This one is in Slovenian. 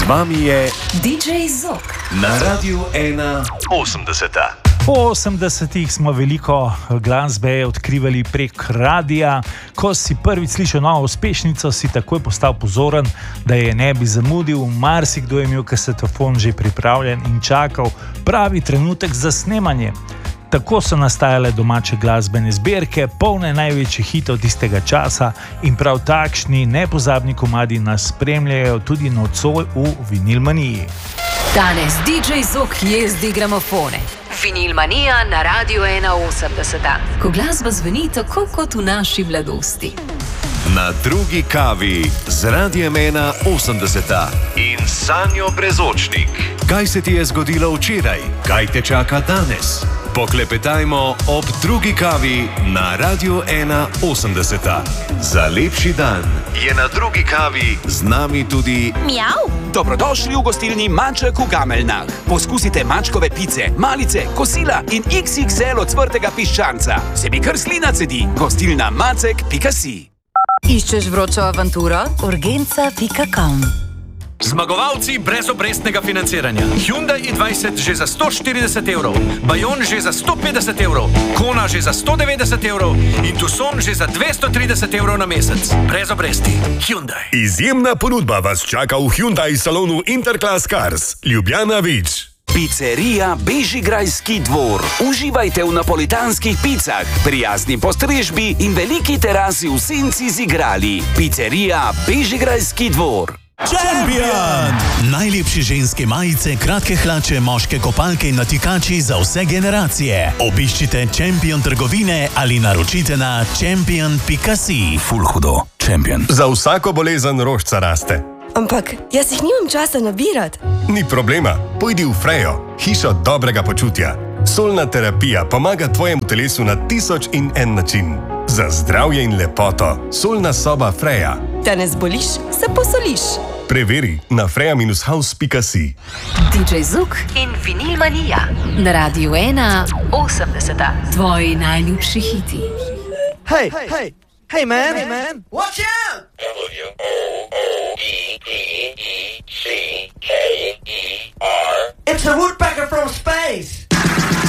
vami je DJ Zok na Radiu 81. Po 80-ih smo veliko glasbe odkrivali prek radia. Ko si prvič slišal novo uspešnico, si takoj postal pozoren, da je ne bi zamudil. Marsikdo je imel kasetofon že pripravljen in čakal pravi trenutek za snemanje. Tako so nastajale domače glasbene zbirke, polne največjih hitov tistega časa, in prav takšni nepozabni komadi nas spremljajo tudi nocoj v Vinilmaniji. Danes DJ Zok jezdi gramofone. Vinilmanija na Radiu 81, ko glasba zveni tako kot v naši mladosti. Na drugi kavi z Radiem 81 in Sanjo Brezočnik. Kaj se ti je zgodilo včeraj? Kaj te čaka danes? Poklepetajmo ob drugi kavi na Radiu 81. Za lepši dan je na drugi kavi z nami tudi Mjav. Dobrodošli v gostilni Maček v Gameljnah. Poskusite mačkove pice, malice, kosila in XXL ocvrtega piščanca. Se mi kar slina cedi. Gostilna Macek.si. Iščeš vročo avanturo? Urgenca.com. Zmagovalci brezobrestnega financiranja. Hyundai i20 že za 140 evrov, Bayon že za 150 evrov, Kona že za 190 evrov in Tucson že za 230 evrov na mesec. Brez obresti. Hyundai. Izjemna ponudba vas čaka v Hyundai salonu Interclass Cars, Ljubljana Vič. Pizzerija Bežigrajski dvor. Uživajte v napolitanskih picah, prijazni postrežbi in veliki terasi v senci z igrali. Pizzerija Bežigrajski dvor. Champion! Najlepše ženske majice, kratke hlače, moške kopalke in natikači za vse generacije. Obiščite Champion trgovine ali naročite na champion.si. Ful hudo. Champion. Za vsako bolezen rožca raste. Ampak jaz jih nimam časa nabirati. Ni problema, pojdi v Frejo, hišo dobrega počutja. Solna terapija pomaga tvojemu telesu na 1001 način. Za zdravje in lepoto, solna soba Freja. Da ne zboliš, se posoliš. Preveri na freja-house.si. DJ Zok in Vinilmanija na Radiu 81. Tvoji najljubši hiti. Hey man, watch out! It's a woodpecker from space.